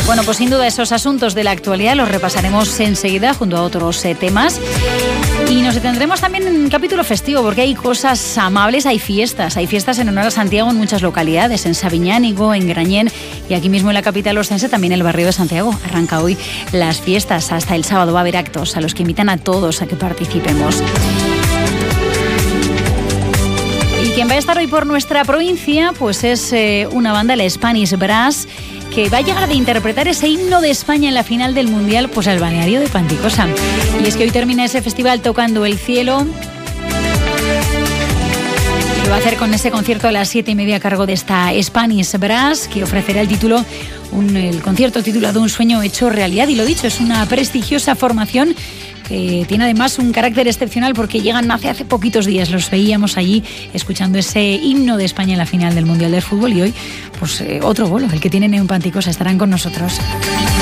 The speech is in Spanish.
Bueno, pues sin duda esos asuntos de la actualidad los repasaremos enseguida junto a otros temas. Y nos detendremos también en un capítulo festivo porque hay cosas amables, hay fiestas en honor a Santiago en muchas localidades, en Sabiñánigo, en Grañén y aquí mismo en la capital ostense también el barrio de Santiago. Arranca hoy las fiestas, hasta el sábado va a haber actos a los que invitan a todos a que participemos. Y quien va a estar hoy por nuestra provincia pues es una banda, la Spanish Brass, que va a llegar a interpretar ese himno de España en la final del Mundial pues al balneario de Panticosa. Y es que hoy termina ese festival tocando El Cielo. Lo va a hacer con ese concierto a las 7:30 a cargo de esta Spanish Brass, que ofrecerá el concierto titulado Un sueño hecho realidad. Y lo dicho, es una prestigiosa formación que tiene además un carácter excepcional porque llegan hace poquitos días, los veíamos allí escuchando ese himno de España en la final del Mundial de Fútbol y hoy pues otro bolo, el que tienen en Panticosa, estarán con nosotros.